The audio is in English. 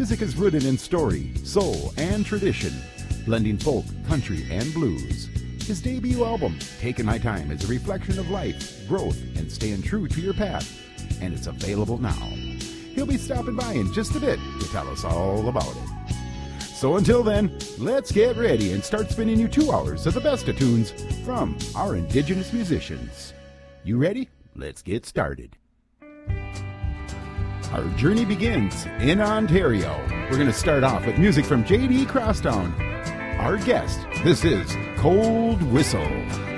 music is rooted in story, soul, and tradition, blending folk, country, and blues. His debut album, Taking My Time, is a reflection of life, growth, and staying true to your path, and it's available now. He'll be stopping by in just a bit to tell us all about it. So until then, let's get ready and start spinning you 2 hours of the best of tunes from our Indigenous musicians. You ready? Let's get started. Our journey begins in Ontario. We're going to start off with music from J.D. Crosstown. Our guest, this is Cold Whistle.